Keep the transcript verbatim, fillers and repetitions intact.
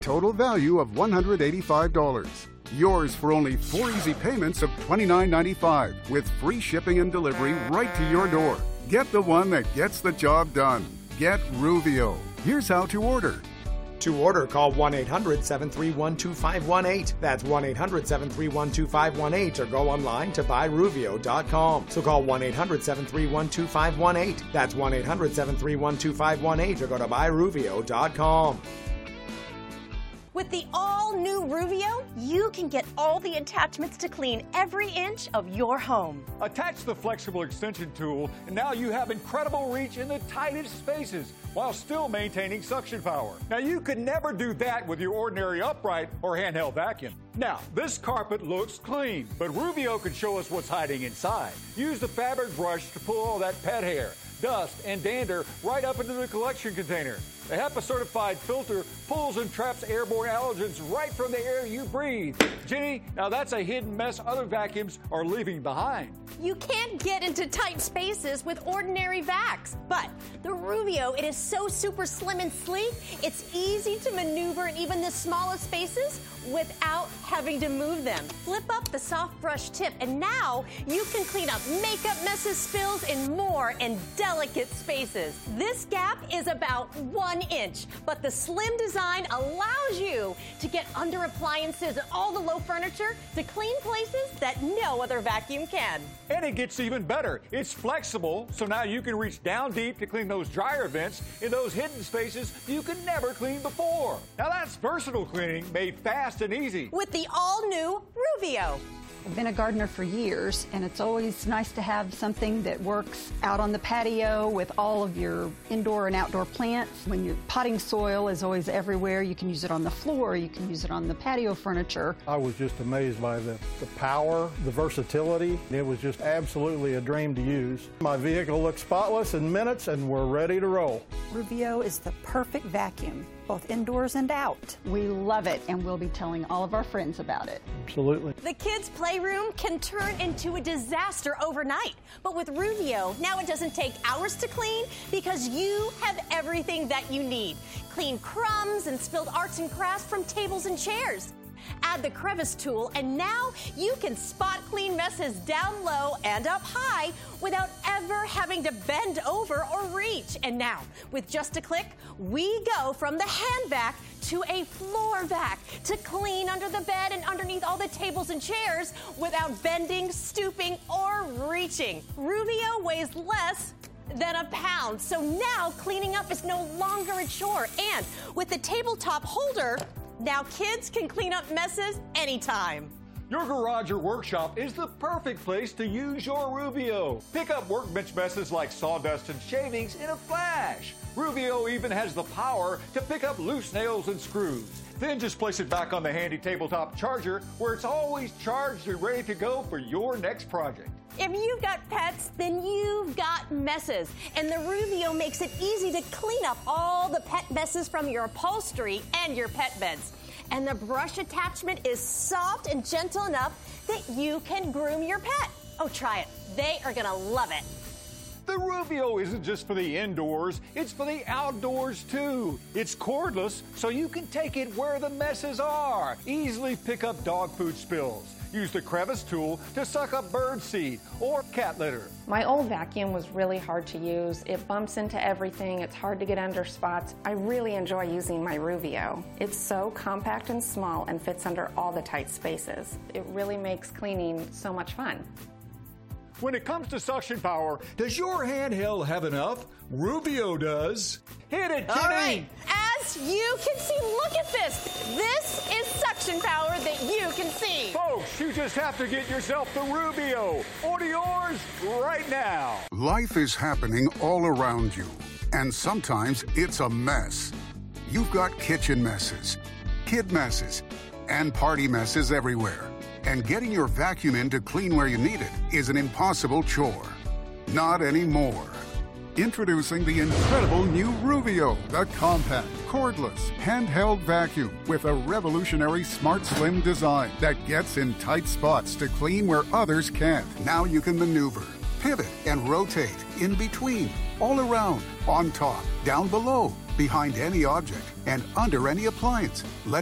Total value of one hundred eighty-five dollars. Yours for only four easy payments of twenty-nine ninety-five with free shipping and delivery right to your door. Get the one that gets the job done. Get Ruvio. Here's how to order. To order, call one eight hundred, seven three one, two five one eight. That's one eight hundred, seven three one, two five one eight, or go online to buy ruvio dot com. So call one eight hundred, seven three one, two five one eight. That's one eight hundred, seven three one, two five one eight, or go to buy ruvio dot com. With the all-new Ruvio, you can get all the attachments to clean every inch of your home. Attach the flexible extension tool, and now you have incredible reach in the tightest spaces while still maintaining suction power. Now, you could never do that with your ordinary upright or handheld vacuum. Now, this carpet looks clean, but Ruvio can show us what's hiding inside. Use the fabric brush to pull all that pet hair, dust, and dander right up into the collection container. The HEPA-certified filter pulls and traps airborne allergens right from the air you breathe. Jenny, now that's a hidden mess other vacuums are leaving behind. You can't get into tight spaces with ordinary vacs, but the Ruvio, it is so super slim and sleek, it's easy to maneuver in even the smallest spaces without having to move them. Flip up the soft brush tip, and now you can clean up makeup messes, spills, and more in delicate spaces. This gap is about one inch, but the slim design allows you to get under appliances and all the low furniture to clean places that no other vacuum can. And it gets even better. It's flexible, so now you can reach down deep to clean those dryer vents in those hidden spaces you could never clean before. Now that's versatile cleaning made fast and easy. With the all-new Ruvio. I've been a gardener for years, and it's always nice to have something that works out on the patio with all of your indoor and outdoor plants. When your potting soil is always everywhere, you can use it on the floor, you can use it on the patio furniture. I was just amazed by the, the power, the versatility. It was just absolutely a dream to use. My vehicle looks spotless in minutes, and we're ready to roll. Ruvio is the perfect vacuum, both indoors and out. We love it, and we'll be telling all of our friends about it. Absolutely. The kids' playroom can turn into a disaster overnight. But with Ruvio, now it doesn't take hours to clean because you have everything that you need. Clean crumbs and spilled arts and crafts from tables and chairs. Add the crevice tool, and now you can spot clean messes down low and up high without ever having to bend over or reach. And now, with just a click, we go from the hand vac to a floor vac to clean under the bed and underneath all the tables and chairs without bending, stooping, or reaching. Ruvio weighs less than a pound, so now cleaning up is no longer a chore. And with the tabletop holder, now kids can clean up messes anytime. Your garage or workshop is the perfect place to use your Ruvio. Pick up workbench messes like sawdust and shavings in a flash. Ruvio even has the power to pick up loose nails and screws. Then just place it back on the handy tabletop charger where it's always charged and ready to go for your next project. If you've got pets, then you've got messes. And the Ruvio makes it easy to clean up all the pet messes from your upholstery and your pet beds. And the brush attachment is soft and gentle enough that you can groom your pet. Oh, try it. They are gonna love it. The Ruvio isn't just for the indoors, it's for the outdoors too. It's cordless, so you can take it where the messes are. Easily pick up dog food spills. Use the crevice tool to suck up bird seed or cat litter. My old vacuum was really hard to use. It bumps into everything. It's hard to get under spots. I really enjoy using my Ruvio. It's so compact and small and fits under all the tight spaces. It really makes cleaning so much fun. When it comes to suction power, does your handheld have enough? Ruvio does. Hit it, Jenny! All right, as you can see, look at this. This is suction power that you can see. Folks, you just have to get yourself the Ruvio. Order yours right now. Life is happening all around you, and sometimes it's a mess. You've got kitchen messes, kid messes, and party messes everywhere. And getting your vacuum in to clean where you need it is an impossible chore. Not anymore. Introducing the incredible new Ruvio, the compact, cordless, handheld vacuum with a revolutionary smart slim design that gets in tight spots to clean where others can't. Now you can maneuver, pivot, and rotate in between, all around, on top, down below, behind any object and under any appliance. Let